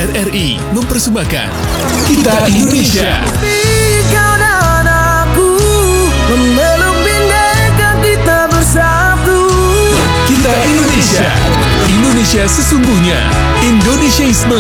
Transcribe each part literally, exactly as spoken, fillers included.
R R I mempersembahkan Kita Indonesia. Kau dan aku memeluk bineka kita bersatu. Kita Indonesia. Indonesia sesungguhnya. Indonesiaisme.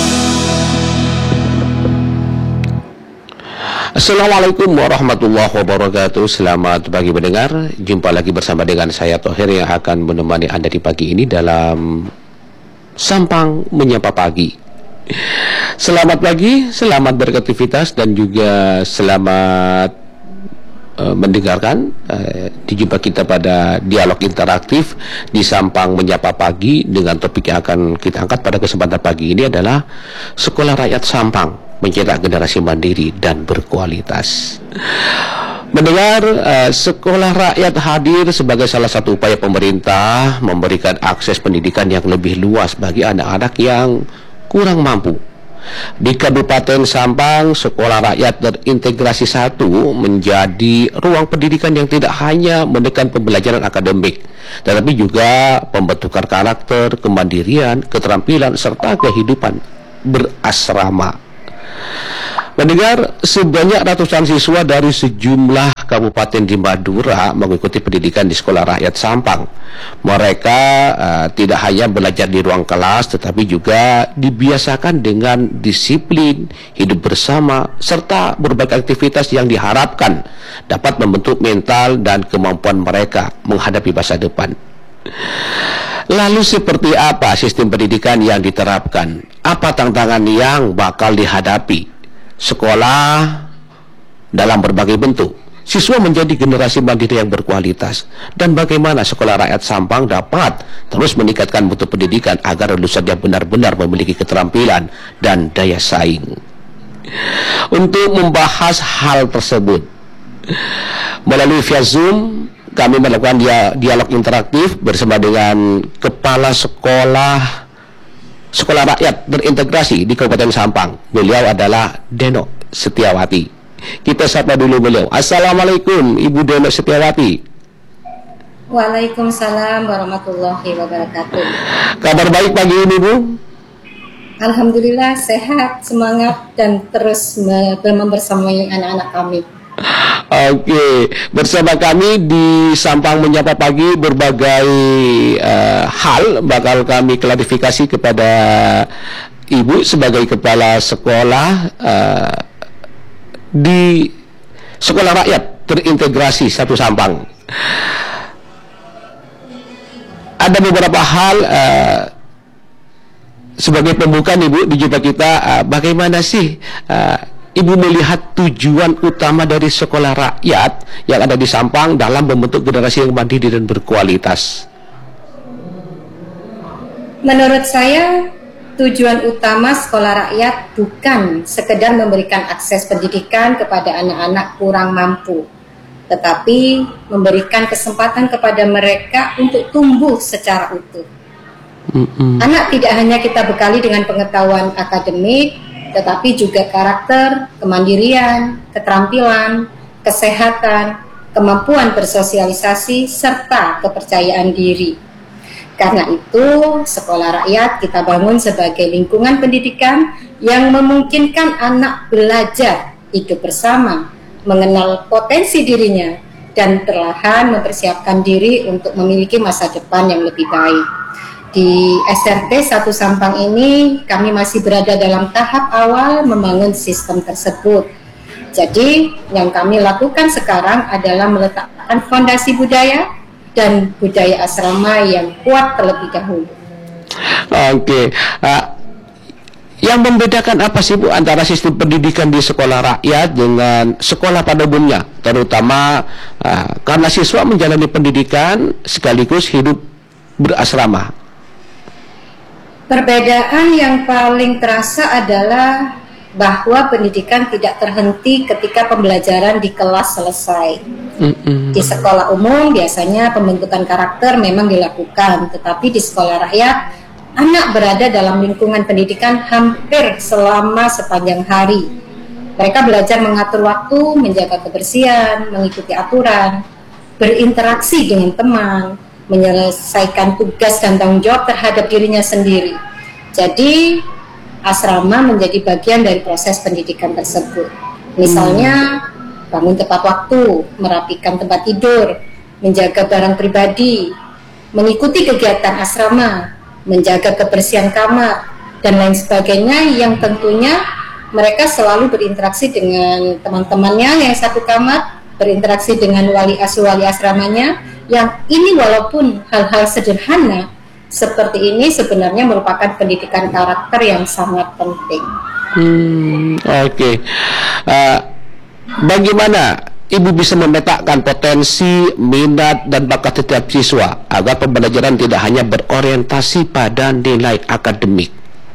Assalamualaikum warahmatullahi wabarakatuh. Selamat pagi pendengar. Jumpa lagi bersama dengan saya Thohir yang akan menemani Anda di pagi ini dalam Sampang Menyapa Pagi. Selamat pagi, selamat beraktivitas dan juga selamat uh, mendengarkan uh, dijumpa kita pada dialog interaktif di Sampang Menyapa Pagi dengan topik yang akan kita angkat pada kesempatan pagi ini adalah Sekolah Rakyat Sampang mencetak generasi mandiri dan berkualitas. Mendengar uh, sekolah rakyat hadir sebagai salah satu upaya pemerintah memberikan akses pendidikan yang lebih luas bagi anak-anak yang kurang mampu. Di Kabupaten Sampang, sekolah rakyat terintegrasi satu menjadi ruang pendidikan yang tidak hanya menekan pembelajaran akademik, tetapi juga pembentukan karakter, kemandirian, keterampilan, serta kehidupan berasrama. Mendengar sebanyak ratusan siswa dari sejumlah kabupaten di Madura mengikuti pendidikan di Sekolah Rakyat Sampang. Mereka uh, tidak hanya belajar di ruang kelas, tetapi juga dibiasakan dengan disiplin, hidup bersama, serta berbagai aktivitas yang diharapkan dapat membentuk mental dan kemampuan mereka menghadapi masa depan. Lalu seperti apa sistem pendidikan yang diterapkan? Apa tantangan yang bakal dihadapi? Sekolah dalam berbagai bentuk, siswa menjadi generasi mandiri yang berkualitas, dan bagaimana Sekolah Rakyat Sampang dapat terus meningkatkan mutu pendidikan agar lulusannya benar-benar memiliki keterampilan dan daya saing. Untuk membahas hal tersebut, melalui via Zoom kami melakukan dia, dialog interaktif bersama dengan Kepala Sekolah Sekolah Rakyat Terintegrasi di Kabupaten Sampang. Beliau adalah Deno Setiawati. Kita sapa dulu beliau. Assalamualaikum Ibu Deno Setiawati. Waalaikumsalam warahmatullahi wabarakatuh. Kabar baik pagi ini, Bu? Alhamdulillah sehat, semangat dan terus membersamai anak-anak kami. Oke, bersama kami di Sampang Menyapa Pagi berbagai uh, hal bakal kami klarifikasi kepada Ibu sebagai kepala sekolah uh, di Sekolah Rakyat Terintegrasi satu Sampang. Ada beberapa hal uh, sebagai pembukaan Ibu di jumpa kita, uh, bagaimana sih uh, Ibu melihat tujuan utama dari sekolah rakyat yang ada di Sampang dalam membentuk generasi yang mandiri dan berkualitas? Menurut saya, tujuan utama sekolah rakyat bukan sekedar memberikan akses pendidikan kepada anak-anak kurang mampu, tetapi memberikan kesempatan kepada mereka untuk tumbuh secara utuh. Mm-mm. Anak tidak hanya kita bekali dengan pengetahuan akademik, tetapi juga karakter, kemandirian, keterampilan, kesehatan, kemampuan bersosialisasi, serta kepercayaan diri. Karena itu, sekolah rakyat kita bangun sebagai lingkungan pendidikan yang memungkinkan anak belajar, hidup bersama, mengenal potensi dirinya, dan perlahan mempersiapkan diri untuk memiliki masa depan yang lebih baik. Di S R T satu Sampang ini kami masih berada dalam tahap awal membangun sistem tersebut. Jadi yang kami lakukan sekarang adalah meletakkan fondasi budaya dan budaya asrama yang kuat terlebih dahulu. Oke, uh, yang membedakan apa sih Bu antara sistem pendidikan di sekolah rakyat dengan sekolah pada umumnya, terutama uh, karena siswa menjalani pendidikan sekaligus hidup berasrama? Perbedaan yang paling terasa adalah bahwa pendidikan tidak terhenti ketika pembelajaran di kelas selesai. Mm-mm. Di sekolah umum biasanya pembentukan karakter memang dilakukan, tetapi di sekolah rakyat anak berada dalam lingkungan pendidikan hampir selama sepanjang hari. Mereka belajar mengatur waktu, menjaga kebersihan, mengikuti aturan, berinteraksi dengan teman, menyelesaikan tugas dan tanggung jawab terhadap dirinya sendiri. Jadi asrama menjadi bagian dari proses pendidikan tersebut. Misalnya bangun tepat waktu, merapikan tempat tidur, menjaga barang pribadi, mengikuti kegiatan asrama, menjaga kebersihan kamar, dan lain sebagainya, yang tentunya mereka selalu berinteraksi dengan teman-temannya yang satu kamar, berinteraksi dengan wali asuh wali asramanya, yang ini walaupun hal-hal sederhana seperti ini sebenarnya merupakan pendidikan karakter yang sangat penting. Hmm, Oke, okay. uh, bagaimana Ibu bisa memetakan potensi, minat, dan bakat setiap siswa agar pembelajaran tidak hanya berorientasi pada nilai akademik?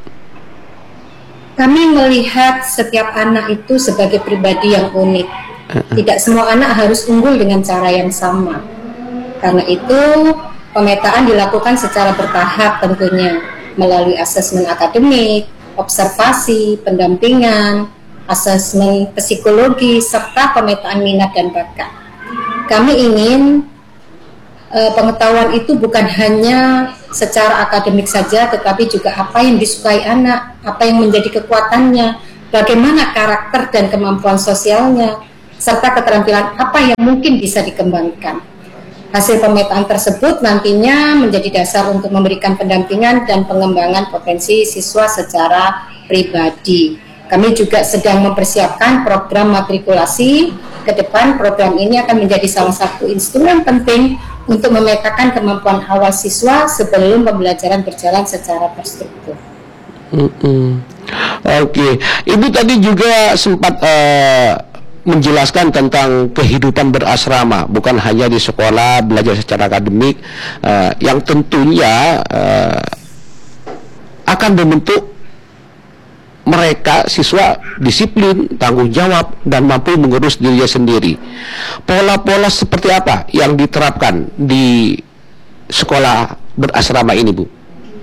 Kami melihat setiap anak itu sebagai pribadi yang unik. Tidak semua anak harus unggul dengan cara yang sama. Karena itu, pemetaan dilakukan secara bertahap tentunya, melalui asesmen akademik, observasi, pendampingan, asesmen psikologi, serta pemetaan minat dan bakat. Kami ingin e, pengetahuan itu bukan hanya secara akademik saja, tetapi juga apa yang disukai anak, apa yang menjadi kekuatannya, bagaimana karakter dan kemampuan sosialnya, serta keterampilan apa yang mungkin bisa dikembangkan. Hasil pemetaan tersebut nantinya menjadi dasar untuk memberikan pendampingan dan pengembangan potensi siswa secara pribadi. Kami juga sedang mempersiapkan program matrikulasi. Ke depan program ini akan menjadi salah satu instrumen penting untuk memetakan kemampuan awal siswa sebelum pembelajaran berjalan secara terstruktur. Mm-hmm. Oke, okay. Ibu tadi juga sempat uh, menjelaskan tentang kehidupan berasrama, bukan hanya di sekolah belajar secara akademik, uh, yang tentunya uh, akan membentuk mereka siswa disiplin, tanggung jawab, dan mampu mengurus dirinya sendiri. Pola-pola seperti apa yang diterapkan di sekolah berasrama ini, Bu?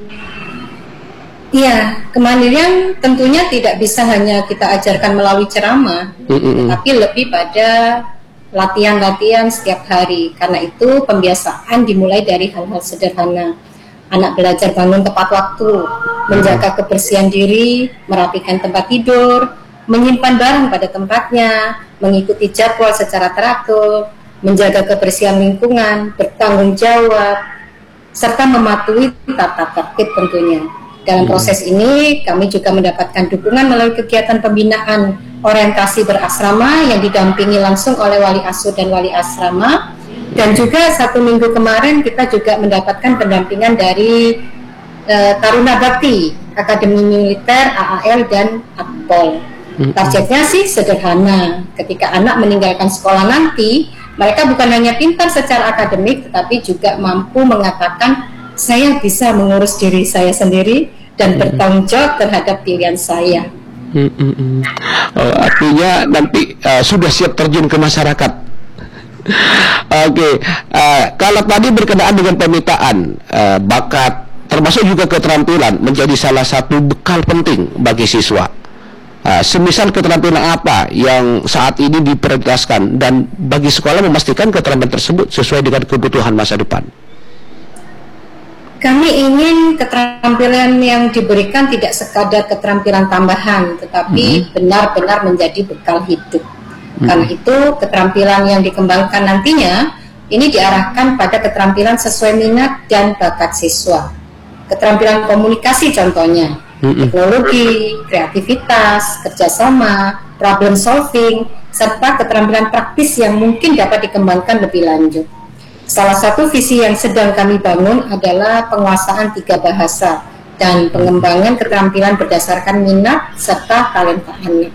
Iya, kemandirian tentunya tidak bisa hanya kita ajarkan melalui ceramah, mm-hmm. tapi lebih pada latihan-latihan setiap hari. Karena itu pembiasaan dimulai dari hal-hal sederhana. Anak belajar bangun tepat waktu, menjaga kebersihan diri, merapikan tempat tidur, menyimpan barang pada tempatnya, mengikuti jadwal secara teratur, menjaga kebersihan lingkungan, bertanggung jawab, serta mematuhi tata tertib tentunya. Dalam proses ini, kami juga mendapatkan dukungan melalui kegiatan pembinaan orientasi berasrama yang didampingi langsung oleh wali asuh dan wali asrama. Dan juga satu minggu kemarin kita juga mendapatkan pendampingan dari uh, Taruna Bakti, Akademi Militer, A A L, dan Akpol. Targetnya sih sederhana, ketika anak meninggalkan sekolah nanti, mereka bukan hanya pintar secara akademik, tetapi juga mampu mengatakan, saya bisa mengurus diri saya sendiri dan bertanggung jawab terhadap pilihan saya. Hmm, oh, artinya nanti uh, sudah siap terjun ke masyarakat. Oke, okay. uh, kalau tadi berkenaan dengan pemetaan uh, bakat, termasuk juga keterampilan, menjadi salah satu bekal penting bagi siswa. Uh, semisal keterampilan apa yang saat ini diprioritaskan dan bagi sekolah memastikan keterampilan tersebut sesuai dengan kebutuhan masa depan? Kami ingin keterampilan yang diberikan tidak sekadar keterampilan tambahan, tetapi benar-benar hmm. menjadi bekal hidup. Karena itu keterampilan yang dikembangkan nantinya ini diarahkan pada keterampilan sesuai minat dan bakat siswa. Keterampilan komunikasi contohnya, teknologi, kreativitas, kerjasama, problem solving, serta keterampilan praktis yang mungkin dapat dikembangkan lebih lanjut. Salah satu visi yang sedang kami bangun adalah penguasaan tiga bahasa dan pengembangan keterampilan berdasarkan minat serta talenta anak.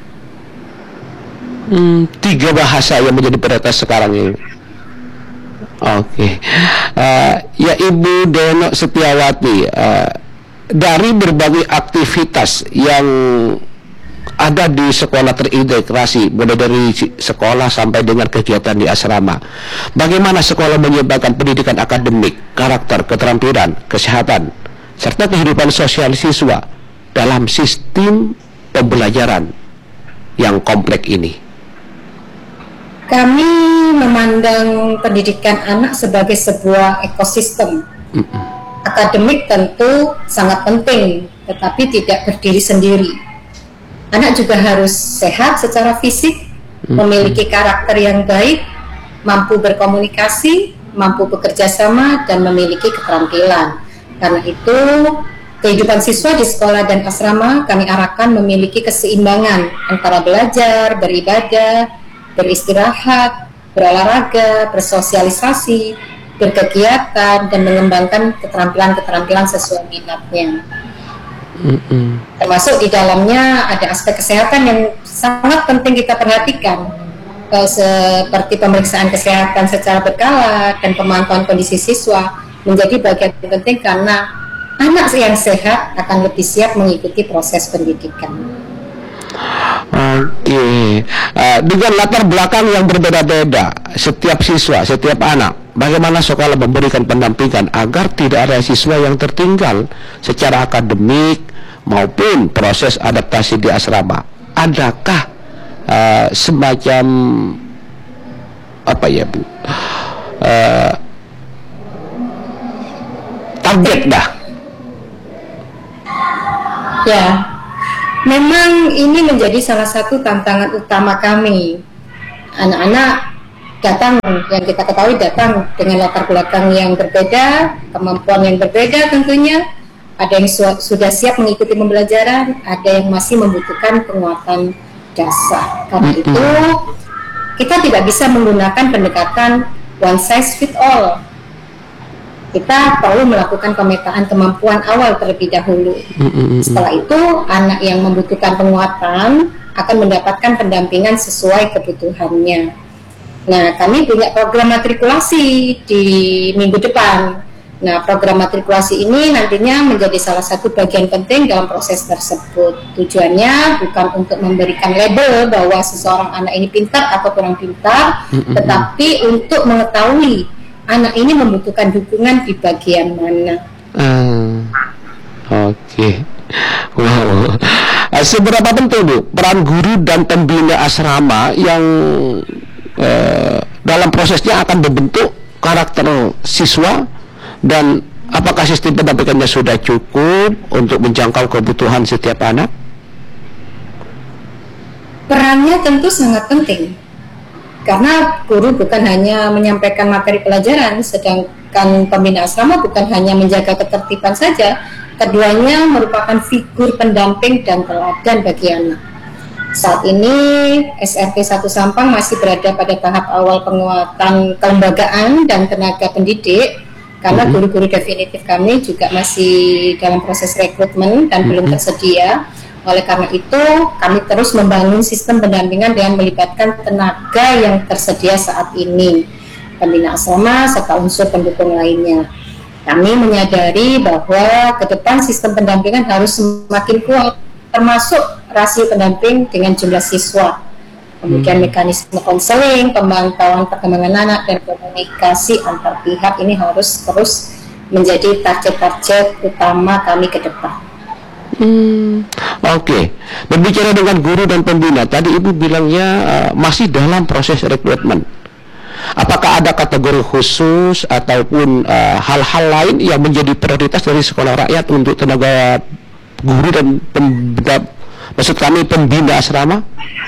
Hmm, tiga bahasa yang menjadi prioritas sekarang ini. Oke, okay. uh, ya Ibu Deno Setiawati, uh, dari berbagai aktivitas yang ada di sekolah terintegrasi, mulai dari sekolah sampai dengan kegiatan di asrama, bagaimana sekolah menyeimbangkan pendidikan akademik, karakter, keterampilan, kesehatan, serta kehidupan sosial siswa dalam sistem pembelajaran yang kompleks ini? Kami memandang pendidikan anak sebagai sebuah ekosistem. Mm-mm. Akademik tentu sangat penting tetapi tidak berdiri sendiri. Anak juga harus sehat secara fisik, memiliki karakter yang baik, mampu berkomunikasi, mampu bekerja sama, dan memiliki keterampilan. Karena itu, kehidupan siswa di sekolah dan asrama kami arahkan memiliki keseimbangan antara belajar, beribadah, beristirahat, berolahraga, bersosialisasi, berkegiatan, dan mengembangkan keterampilan-keterampilan sesuai minatnya. Mm-mm. Termasuk di dalamnya ada aspek kesehatan yang sangat penting kita perhatikan, seperti pemeriksaan kesehatan secara berkala dan pemantauan kondisi siswa menjadi bagian penting karena anak yang sehat akan lebih siap mengikuti proses pendidikan. Oke, okay. uh, dengan latar belakang yang berbeda-beda, setiap siswa, setiap anak, bagaimana sekolah memberikan pendampingan agar tidak ada siswa yang tertinggal secara akademik maupun proses adaptasi di asrama? Adakah uh, semacam apa ya Bu? Uh, target dah? Ya. Memang ini menjadi salah satu tantangan utama kami. Anak-anak datang, yang kita ketahui datang dengan latar belakang yang berbeda, kemampuan yang berbeda tentunya. Ada yang su sudah siap mengikuti pembelajaran, ada yang masih membutuhkan penguatan dasar. Karena itu, kita tidak bisa menggunakan pendekatan one size fit all. Kita perlu melakukan pemetaan kemampuan awal terlebih dahulu. Setelah itu, anak yang membutuhkan penguatan akan mendapatkan pendampingan sesuai kebutuhannya. Nah, kami punya program matrikulasi di minggu depan. Nah, program matrikulasi ini nantinya menjadi salah satu bagian penting dalam proses tersebut. Tujuannya bukan untuk memberikan label bahwa seseorang anak ini pintar atau kurang pintar, tetapi untuk mengetahui anak ini membutuhkan dukungan di bagian mana. Hmm, Oke, okay. Wow. Seberapa penting Bu peran guru dan pembina asrama yang uh, dalam prosesnya akan membentuk karakter siswa, dan apakah sistem pendampingannya sudah cukup untuk menjangkau kebutuhan setiap anak? Perannya tentu sangat penting. Karena guru bukan hanya menyampaikan materi pelajaran, sedangkan pembina asrama bukan hanya menjaga ketertiban saja. Keduanya merupakan figur pendamping dan teladan bagi anak. Saat ini S R T satu Sampang masih berada pada tahap awal penguatan kelembagaan dan tenaga pendidik, karena guru-guru definitif kami juga masih dalam proses rekrutmen dan belum tersedia. Oleh karena itu, kami terus membangun sistem pendampingan dengan melibatkan tenaga yang tersedia saat ini, pembina asrama serta unsur pendukung lainnya. Kami menyadari bahwa ke depan sistem pendampingan harus semakin kuat, termasuk rasio pendamping dengan jumlah siswa. Kemudian mekanisme konseling, pemantauan perkembangan anak, dan komunikasi antar pihak ini harus terus menjadi target-target utama kami ke depan. Hmm, Oke, okay. Berbicara dengan guru dan pembina, tadi Ibu bilangnya uh, masih dalam proses rekrutmen. Apakah ada kategori khusus ataupun hal-hal uh, lain yang menjadi prioritas dari sekolah rakyat untuk tenaga guru dan pembina, maksud kami pembina asrama?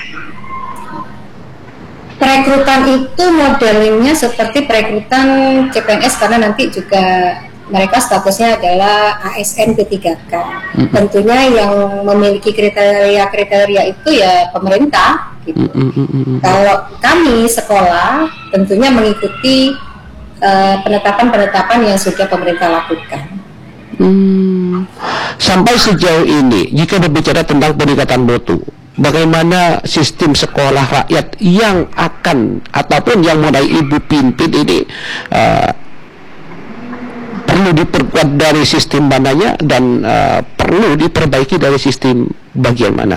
Perekrutan itu modelingnya seperti perekrutan C P N S, karena nanti juga mereka statusnya adalah A S N P tiga K. Mm-hmm. Tentunya yang memiliki kriteria-kriteria itu ya pemerintah gitu. Mm-hmm. Kalau kami sekolah tentunya mengikuti uh, penetapan-penetapan yang sudah pemerintah lakukan. Hmm. Sampai sejauh ini, jika berbicara tentang peningkatan mutu, bagaimana sistem sekolah rakyat yang akan ataupun yang mulai Ibu pimpin ini uh, perlu diperkuat dari sistem mananya dan uh, perlu diperbaiki dari sistem bagian mana?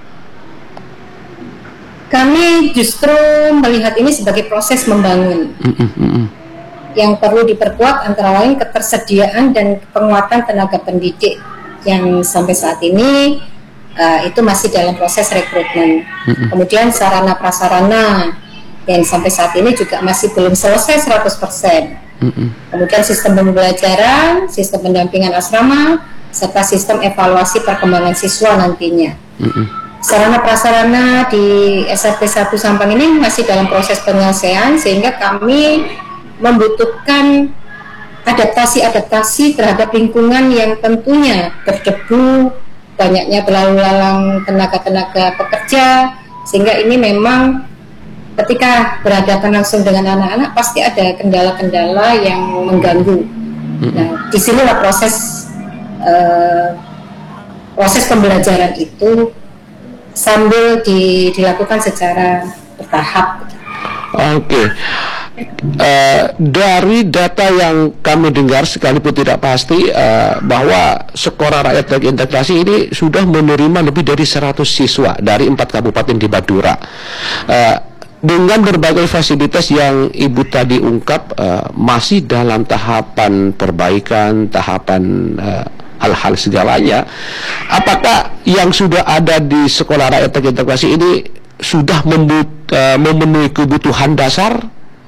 Kami justru melihat ini sebagai proses membangun. Mm-mm. Yang perlu diperkuat antara lain ketersediaan dan penguatan tenaga pendidik yang sampai saat ini uh, itu masih dalam proses rekrutmen. Mm-mm. Kemudian sarana prasarana yang sampai saat ini juga masih belum selesai seratus persen. Mm-mm. Kemudian sistem pembelajaran, sistem pendampingan asrama, serta sistem evaluasi perkembangan siswa nantinya. Mm-mm. Sarana prasarana di S R T satu Sampang ini masih dalam proses penyelesaian, sehingga kami membutuhkan adaptasi-adaptasi terhadap lingkungan yang tentunya berdebu, banyaknya berlalu lalang tenaga-tenaga pekerja, sehingga ini memang ketika berhadapan langsung dengan anak-anak pasti ada kendala-kendala yang mengganggu. Nah, disinilah proses uh, proses pembelajaran itu sambil di, dilakukan secara bertahap. Oke, uh, dari data yang kami dengar sekalipun tidak pasti uh, bahwa Sekolah Rakyat Terintegrasi ini sudah menerima lebih dari seratus siswa dari empat kabupaten di Madura. Uh, dengan berbagai fasilitas yang Ibu tadi ungkap, uh, masih dalam tahapan perbaikan, tahapan uh, hal-hal segalanya. Apakah yang sudah ada di Sekolah Rakyat Terintegrasi ini sudah membut, uh, memenuhi kebutuhan dasar?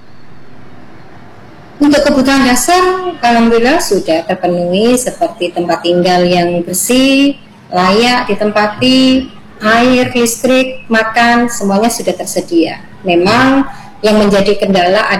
Untuk kebutuhan dasar, alhamdulillah sudah terpenuhi, seperti tempat tinggal yang bersih, layak ditempati, air, listrik, makan, semuanya sudah tersedia. Memang yang menjadi kendala